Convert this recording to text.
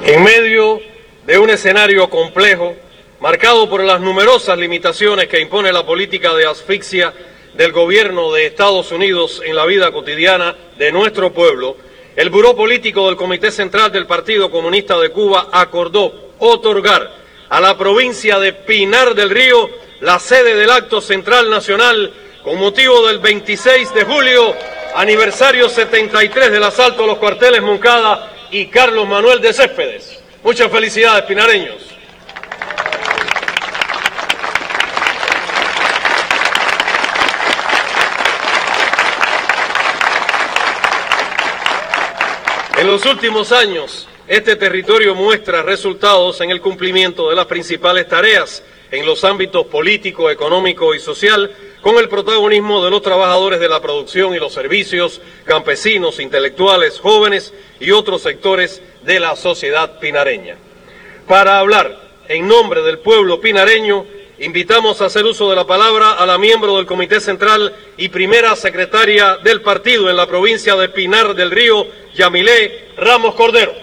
En medio de un escenario complejo, marcado por las numerosas limitaciones que impone la política de asfixia del gobierno de Estados Unidos en la vida cotidiana de nuestro pueblo, el Buró Político del Comité Central del Partido Comunista de Cuba acordó otorgar a la provincia de Pinar del Río la sede del acto central nacional con motivo del 26 de julio, aniversario 73 del asalto a los cuarteles Moncada y Carlos Manuel de Céspedes. Muchas felicidades, pinareños. En los últimos años, este territorio muestra resultados en el cumplimiento de las principales tareas en los ámbitos político, económico y social, con el protagonismo de los trabajadores de la producción y los servicios, campesinos, intelectuales, jóvenes y otros sectores de la sociedad pinareña. Para hablar en nombre del pueblo pinareño, invitamos a hacer uso de la palabra a la miembro del Comité Central y primera secretaria del partido en la provincia de Pinar del Río, Yamilé Ramos Cordero.